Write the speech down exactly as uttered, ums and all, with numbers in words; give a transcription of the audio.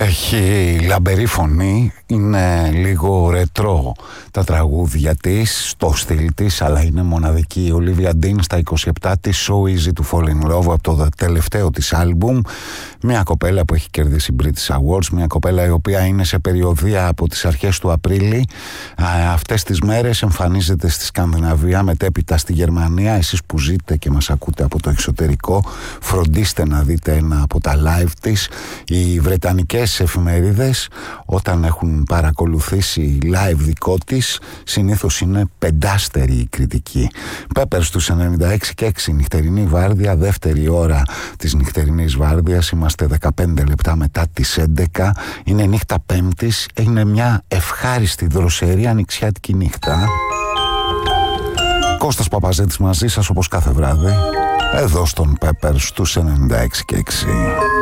Έχει λαμπερή φωνή, είναι λίγο ρετρό τα τραγούδια της, στο στυλ της, αλλά είναι μοναδική. Η Ολίβια Ντίν στα είκοσι επτά της, So Easy to Fall in Love, από το τελευταίο της άλμπουμ. Μια κοπέλα που έχει κερδίσει British Awards, μια κοπέλα η οποία είναι σε περιοδεία από τις αρχές του Απρίλη. Αυτές τις μέρες εμφανίζεται στη Σκανδιναβία, μετέπειτα στη Γερμανία. Εσείς που ζείτε και μας ακούτε από το εξωτερικό, φροντίστε να δείτε ένα από τα live της. Οι βρετανικές εφημερίδες, όταν έχουν παρακολουθήσει live δικό της, συνήθως είναι πεντάστερη η κριτική. Peppers στους ενενήντα έξι και έξι, νυχτερινή βάρδια, δεύτερη ώρα της νυχτερινής βάρδιας. Είμαστε δεκαπέντε λεπτά μετά τις έντεκα. Είναι νύχτα Πέμπτης. Είναι μια ευχάριστη δροσερή ανοιξιάτικη νύχτα. Κώστας Παπαζέτης μαζί σας όπως κάθε βράδυ, εδώ στον Peppers στους ενενήντα έξι και έξι.